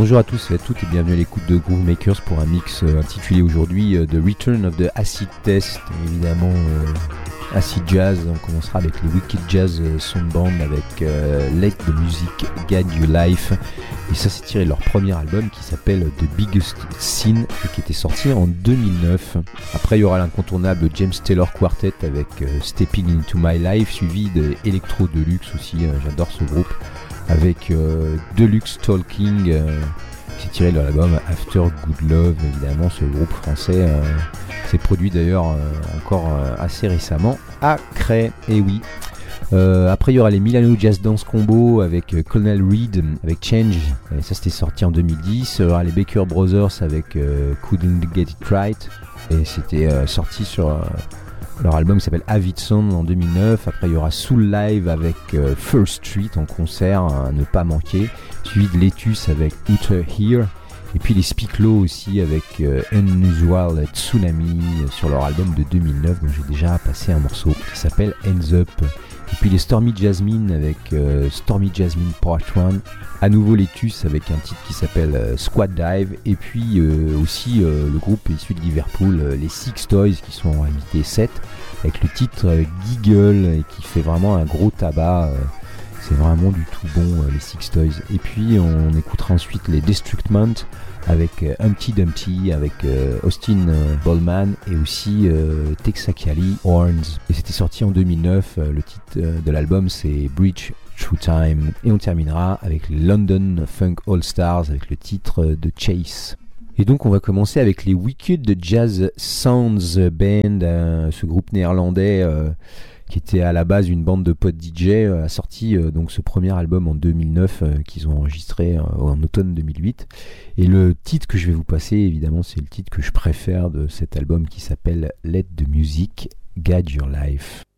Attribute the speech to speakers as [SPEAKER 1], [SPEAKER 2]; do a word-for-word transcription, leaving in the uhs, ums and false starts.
[SPEAKER 1] Bonjour à tous et à toutes et bienvenue à l'écoute de Groove Makers pour un mix euh, intitulé aujourd'hui euh, The Return of the Acid Test. Évidemment, euh, Acid Jazz, on commencera avec les Wicked Jazz euh, Sound Band avec euh, Let the Music Guide Your Life. Et ça, c'est tiré de leur premier album qui s'appelle The Biggest Sin et qui était sorti en deux mille neuf. Après, il y aura l'incontournable James Taylor Quartet avec euh, Stepping Into My Life, suivi de Electro Deluxe aussi. Euh, j'adore ce groupe. Avec euh, Deluxe Talking, euh, qui est tiré de l'album After Good Love, évidemment, ce groupe français euh, s'est produit d'ailleurs euh, encore euh, assez récemment à Cray, et oui. Euh, après il y aura les Milano Jazz Dance Combo avec euh, Colonel Reed avec Change, et ça c'était sorti en deux mille dix. Il y aura les Baker Brothers avec euh, Couldn't Get It Right, et c'était euh, sorti sur... Euh, leur album qui s'appelle Avid Sound en deux mille neuf. Après il y aura Soul Live avec euh, First Street en concert à ne pas manquer, suivi de Letus avec Outer Here, et puis les Speak Low aussi avec euh, Unusual Tsunami sur leur album de deux mille neuf, dont j'ai déjà passé un morceau qui s'appelle Hands Up. Et puis les Stormy Jasmine avec euh, Stormy Jasmine Part un, à nouveau Letus avec un titre qui s'appelle euh, Squad Dive, et puis euh, aussi euh, le groupe issu de Liverpool, euh, les Six Toys, qui sont en réalité sept, avec le titre euh, Giggle, et qui fait vraiment un gros tabac. euh, c'est vraiment du tout bon, euh, les Six Toys. Et puis on écoutera ensuite les Destructment avec euh, Humpty Dumpty, avec euh, Austin euh, Bollman, et aussi euh, Texacali Horns. Et c'était sorti en deux mille neuf. Euh, le titre euh, de l'album c'est Bridge Through Time. Et on terminera avec les London Funk All Stars avec le titre euh, de Chase. Et donc on va commencer avec les Wicked Jazz Sounds Band, euh, ce groupe néerlandais euh, qui était à la base une bande de potes D J, euh, a sorti euh, donc ce premier album en deux mille neuf euh, qu'ils ont enregistré euh, en automne deux mille huit. Et le titre que je vais vous passer, évidemment, c'est le titre que je préfère de cet album qui s'appelle Let the Music Guide Your Life.